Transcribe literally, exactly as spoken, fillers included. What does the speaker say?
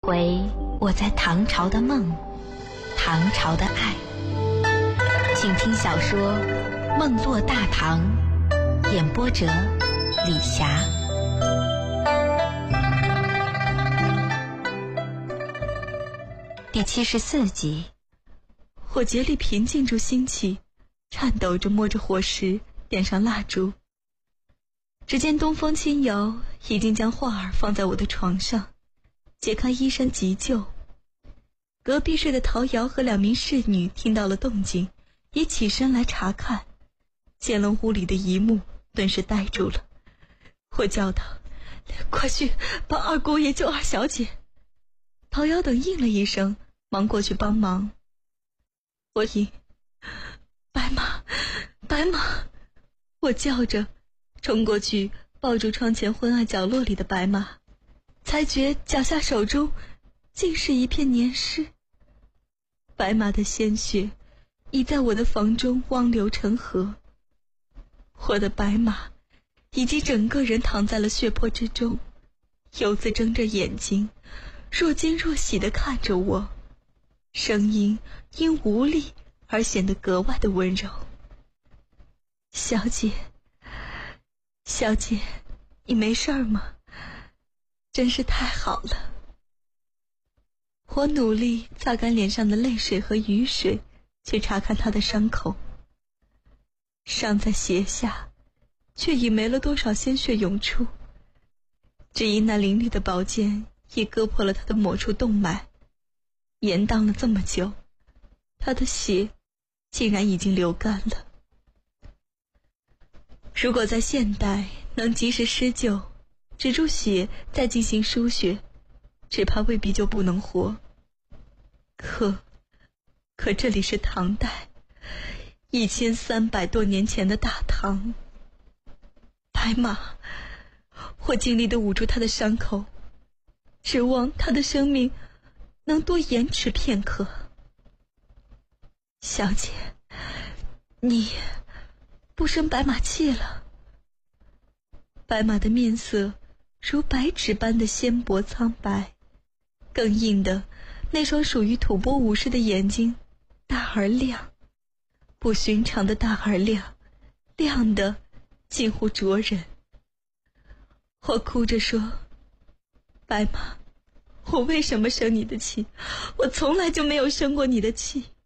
回我在唐朝的梦，唐朝的爱。请听小说《梦落大唐》，演播者李霞。第七十四集。 我竭力平静住心气，颤抖着摸着火石，点上蜡烛。只见东风轻摇，已经将画儿放在我的床上，解开衣衫急救。隔壁睡的陶瑶和两名侍女听到了动静，也起身来查看，见了屋里的一幕，顿时呆住了。我叫道：“快去帮二姑爷救二小姐！”陶瑶等应了一声，忙过去帮忙。我应：“白马，白马！”我叫着冲过去，抱住窗前昏暗角落里的白马，才觉脚下手中竟是一片黏湿。白马的鲜血已在我的房中汪流成河，我的白马已经整个人躺在了血泊之中，游子睁着眼睛，若惊若喜地看着我，声音因无力而显得格外的温柔：“小姐，小姐，你没事儿吗？真是太好了。”我努力擦干脸上的泪水和雨水，去查看她的伤口。伤在鞋下，却已没了多少鲜血涌出，只因那凌厉的宝剑已割破了她的某处动脉，延宕了这么久，她的血竟然已经流干了。如果在现代能及时施救，止住血再进行输血，只怕未必就不能活。可可这里是唐代，一千三百多年前的大唐。白马，我尽力地捂住他的伤口，指望他的生命能多延迟片刻。小姐，你不生白马气了。白马的面色如白纸般的纤薄苍白，更映的那双属于吐蕃武士的眼睛大而亮，不寻常的大而亮，亮的近乎灼人。我哭着说：“白马，我为什么生你的气？我从来就没有生过你的气。